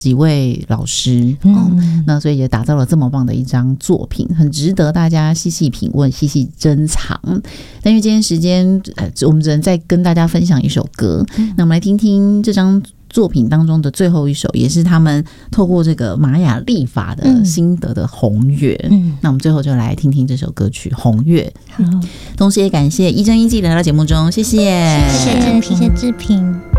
几位老师那所以也打造了这么棒的一张作品，很值得大家细细品味、细细珍藏。但因为今天时间我们只能再跟大家分享一首歌，那我们来听听这张作品当中的最后一首，也是他们透过这个玛雅历法的心得的红月。那我们最后就来听听这首歌曲红月。同时也感谢一真一季来到节目中，谢谢谢谢志平。